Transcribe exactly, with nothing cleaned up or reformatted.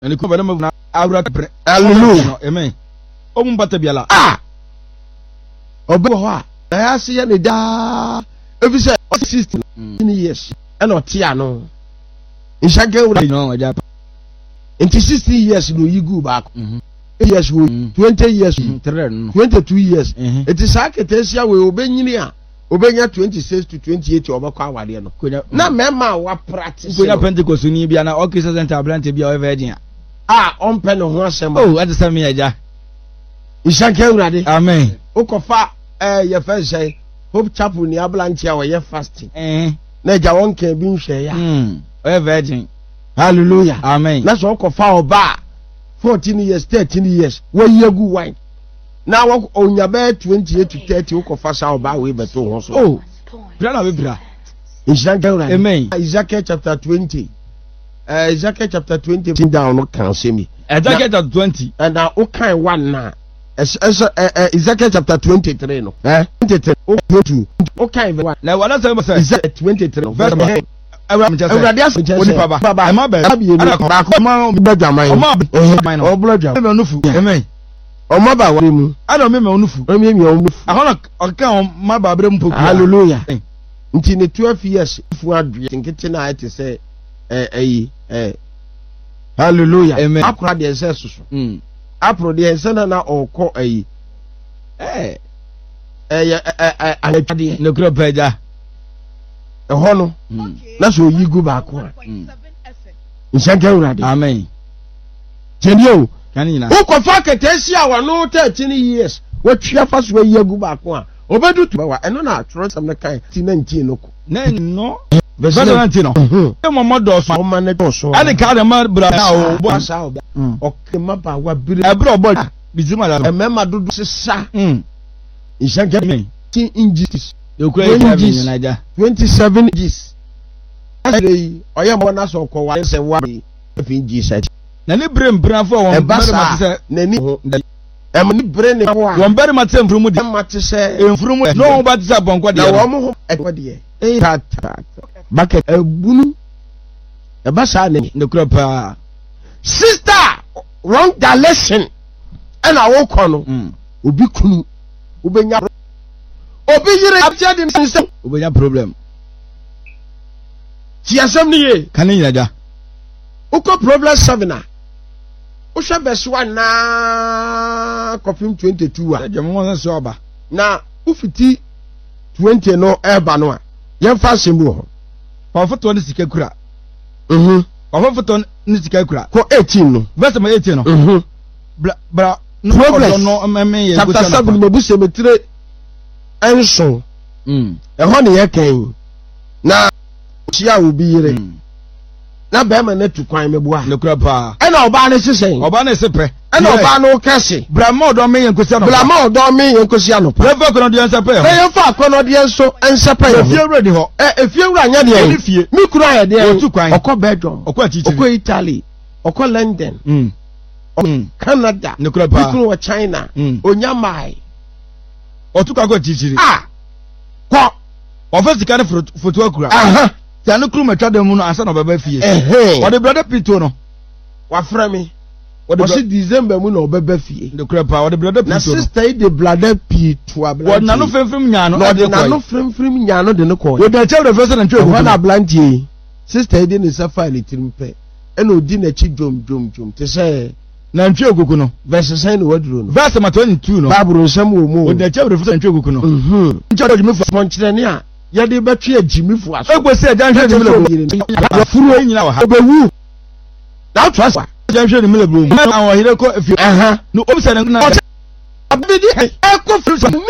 And the covenant of Abra. Hallelujah. Amen. Omun Batabiala. Ah! Obewa. I see any da. If you say sixteen years, and not Tiano. In Shagay, no, I into sixty years, no, you go back. Years, twenty years, twenty-two years. It is Akatesia will obey Nia. Obey twenty-six to twenty-eight or Bacawadiano. Now, Mamma, what practice? We are Pentecost in Ibiana, Orchestra and Tablant to be over Virginia. Ah, on pen of one summer. Oh, that's a meja. In Shagay, ready. Amen. Okofa, eh, your first say, Hope Chapel near Blanchia or your fasting. Eh, Naja one can be share. Hm, a virgin. Hallelujah. Amen. That's all Kofa bar. Fourteen years, thirteen years. One year good wine. Now on your bed twenty-eight to thirty. Kofa sa bar way but also. Oh, Brother Vibra. In Shagay, Amen. Ezekiel chapter twenty. Uh, Ezekiel chapter twenty. Down, no can see me. Ezekiel chapter twenty. And now, okay, one now. Ezekiel chapter twenty-three. No, eh? twenty-three. Okay, okay, one. Now, what else I say? Ezekiel twenty-three. Verse one. I'm just saying. Baba, I'm a bad. I'm a bad. I'm a bad. Oh, blood. I'm a nufu. Amen. Oh, my bad. I don't remember nufu. I mean, you I want to count my babrum. Hallelujah. Until the twelve years, if we are drinking tonight, to say, eh, eh, hallelujah. Amen. I cried the ancestors. Hm. Apro de ensana na oko ayi eh eh eh eh no kro peja e ho no na so yi gu ba ko nsanka urade amen jenio kanina ukofa ketesi awa no thirteen years watwa fa so yi gu ba ko a obedu to ba eno na atro sam na kai nineteen no ko na no verse nineteen no e mo modo so o man do so ani ka de ma bra na o bo asa o okay maba wa bire e bro bo bizima la e mema dudu sesa mm ishanke me tin injustice e kura e naija twenty-seven inches asei oye mo na so ko wa se wa inches na ni bre mbra fo won bere ma se na ni e mo ni bre ne wa won bere ma se mfrumu de ma te se mfrumu no ba te se bonko de na wo mo ho e ko de e tata bucket ebunu e ba sa ne ne kura pa sister wrong direction and I walk on obi kunu obenya obi yire abia dem system obenya problem ti asem ni ye kan ni naja uko problem seven a o hwe beswa na confirm twenty-two a je mo so oba na ufiti twenty no eba no a ye fa sembu ho pa foto ni sika kura mhm pa foto ni sika kura ko eighteen no verse eighteen no mhm bra bra no no me ye chapter seven me bu semetre enso mm e ho ne ye kan na chia obi yire na be ma na tu kwan me bua ne kura pa e na oba ne sesen oba ne sepe e na oba no kase bra ma odo me ye nkosia no bra ma odo me ye nkosia no pa fa kono de ensepe e ye fa kono de enso ensepe e fie ready ho e fie wura nya de mi kura ye de tu kwan okọ bedroom okọ achichiri okọ Italy okọ London mm Canada ne kura pa kuro China onyamai otuka go achichiri ah ko office kan foto akura aha ya no kuru matwa dem no asa no baba fie eh o de brother Pito no wa fra me o de December mu no baba fie de kura pa o de brother Pito no na sister de brother Pito abla o na no femfem nya no de na no femfem nya no de no ko we da che de first na ntwe ko na blantie sister de ne safa ni tirimpe e na odi na chi dwom dwom dwom te se na ntwe ogugu no verse nine no waduro no verse twenty-two no bible nsam wo mu o da che de first na ntwe ogugu no mhm ntwe de me fo nkyere ne a ya de betwe agimifu aso ego se dan hwe de mele furu nyina wa ha obewu na trust dan hwe de mele bro ma awon hire ko afi aha no o se na abidi e ko furu